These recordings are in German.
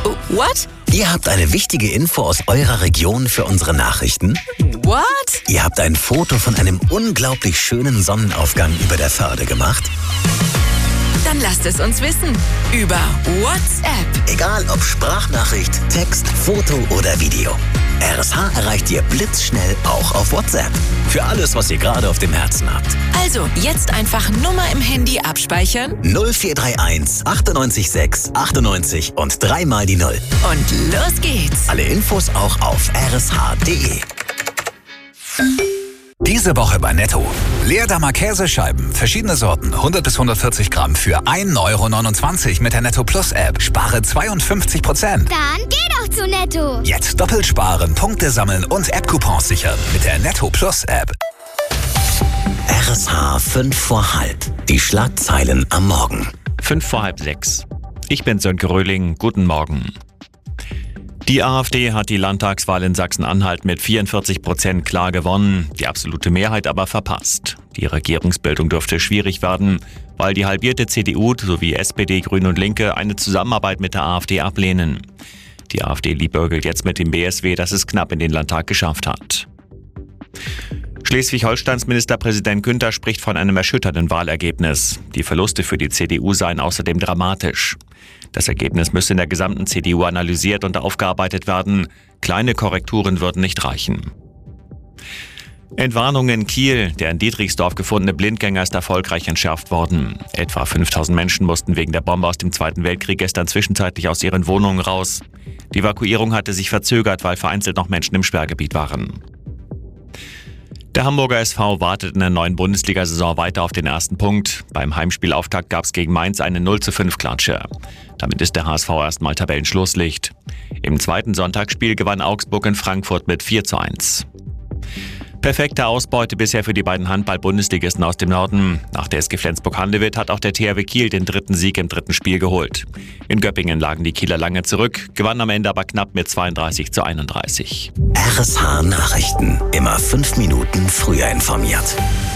What? Ihr habt eine wichtige Info aus eurer Region für unsere Nachrichten? What? Ihr habt ein Foto von einem unglaublich schönen Sonnenaufgang über der Förde gemacht? Dann lasst es uns wissen. Über WhatsApp. Egal ob Sprachnachricht, Text, Foto oder Video. RSH erreicht ihr blitzschnell auch auf WhatsApp. Für alles, was ihr gerade auf dem Herzen habt. Also, jetzt einfach Nummer im Handy abspeichern. 0431 98 6 98 und 3 mal die 0. Und los geht's. Alle Infos auch auf rsh.de. Diese Woche bei Netto. Leerdammer Käsescheiben, verschiedene Sorten, 100 bis 140 Gramm für 1,29 € mit der Netto Plus App. Spare 52%. Dann geh doch zu Netto. Jetzt doppelt sparen, Punkte sammeln und App-Coupons sichern mit der Netto Plus App. RSH 5 vor halb. Die Schlagzeilen am Morgen. 5 vor halb 6. Ich bin Sönke Röhling. Guten Morgen. Die AfD hat die Landtagswahl in Sachsen-Anhalt mit 44% klar gewonnen, die absolute Mehrheit aber verpasst. Die Regierungsbildung dürfte schwierig werden, weil die halbierte CDU sowie SPD, Grüne und Linke eine Zusammenarbeit mit der AfD ablehnen. Die AfD liebäugelt jetzt mit dem BSW, das es knapp in den Landtag geschafft hat. Schleswig-Holsteins Ministerpräsident Günther spricht von einem erschütternden Wahlergebnis. Die Verluste für die CDU seien außerdem dramatisch. Das Ergebnis müsse in der gesamten CDU analysiert und aufgearbeitet werden. Kleine Korrekturen würden nicht reichen. Entwarnung in Kiel. Der in Dietrichsdorf gefundene Blindgänger ist erfolgreich entschärft worden. Etwa 5000 Menschen mussten wegen der Bombe aus dem Zweiten Weltkrieg gestern zwischenzeitlich aus ihren Wohnungen raus. Die Evakuierung hatte sich verzögert, weil vereinzelt noch Menschen im Sperrgebiet waren. Der Hamburger SV wartet in der neuen Bundesliga-Saison weiter auf den ersten Punkt. Beim Heimspielauftakt gab es gegen Mainz eine 0:5 Klatsche. Damit ist der HSV erstmal Tabellenschlusslicht. Im zweiten Sonntagsspiel gewann Augsburg in Frankfurt mit 4:1. Perfekte Ausbeute bisher für die beiden Handball-Bundesligisten aus dem Norden. Nach der SG Flensburg-Handewitt hat auch der THW Kiel den dritten Sieg im dritten Spiel geholt. In Göppingen lagen die Kieler lange zurück, gewannen am Ende aber knapp mit 32:31. RSH Nachrichten. Immer 5 Minuten früher informiert.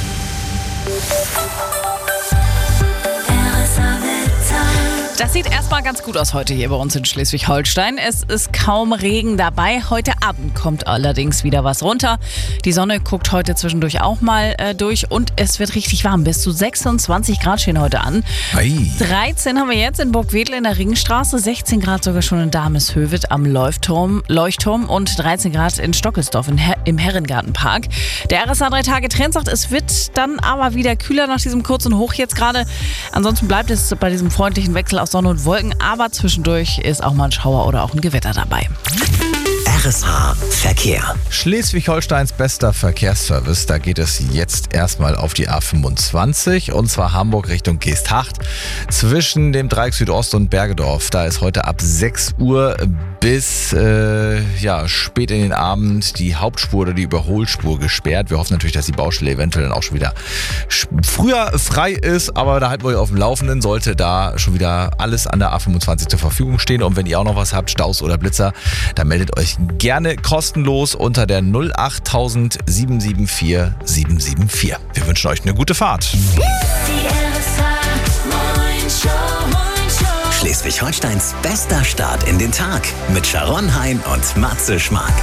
Das sieht erstmal ganz gut aus heute hier bei uns in Schleswig-Holstein. Es ist kaum Regen dabei. Heute Abend kommt allerdings wieder was runter. Die Sonne guckt heute zwischendurch auch mal durch und es wird richtig warm. Bis zu 26 Grad stehen heute an. Ei. 13 haben wir jetzt in Burgwedel in der Ringstraße, 16 Grad sogar schon in Dameshövet am Leuchtturm und 13 Grad in Stockelsdorf im Herrengartenpark. Der RSH 3-Tage-Trend sagt, es wird dann aber wieder kühler nach diesem kurzen Hoch jetzt gerade. Ansonsten bleibt es bei diesem freundlichen Wechsel aus Sonne und Wolken, aber zwischendurch ist auch mal ein Schauer oder auch ein Gewitter dabei. RSH Verkehr. Schleswig-Holsteins bester Verkehrsservice. Da geht es jetzt erstmal auf die A25 und zwar Hamburg Richtung Geesthacht. Zwischen dem Dreieck Südost und Bergedorf. Da ist heute ab 6 Uhr bis spät in den Abend die Hauptspur oder die Überholspur gesperrt. Wir hoffen natürlich, dass die Baustelle eventuell dann auch schon wieder früher frei ist, aber da halten wir euch auf dem Laufenden. Sollte da schon wieder alles an der A25 zur Verfügung stehen. Und wenn ihr auch noch was habt, Staus oder Blitzer, dann meldet euch gerne kostenlos unter der 08000 774 774. Wir wünschen euch eine gute Fahrt. Schleswig-Holsteins bester Start in den Tag mit Sharon Hein und Matze Schmark.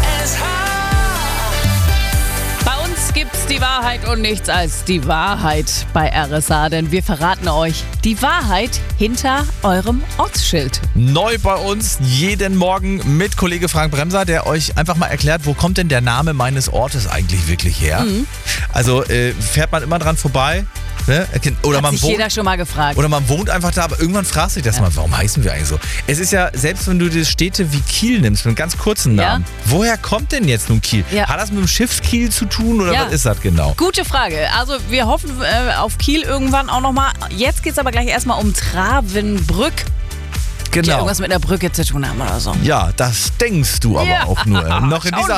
Bei uns gibt's die Wahrheit und nichts als die Wahrheit bei RSH, denn wir verraten euch die Wahrheit hinter eurem Ortsschild. Neu bei uns jeden Morgen mit Kollege Frank Bremser, der euch einfach mal erklärt, wo kommt denn der Name meines Ortes eigentlich wirklich her? Also fährt man immer dran vorbei? Ne? Oder Hat man sich jeder schon mal gefragt. Oder man wohnt einfach da, aber irgendwann fragst du dich das mal, warum heißen wir eigentlich so? Es ist ja, selbst wenn du die Städte wie Kiel nimmst, mit einem ganz kurzen Namen, woher kommt denn jetzt nun Kiel? Ja. Hat das mit dem Schiffskiel zu tun oder was ist das genau? Gute Frage. Also wir hoffen auf Kiel irgendwann auch nochmal. Jetzt geht es aber gleich erstmal um Travenbrück. Die Genau. irgendwas mit einer Brücke zu tun haben oder so. Ja, das denkst du aber auch nur. Ja, Noch in dieser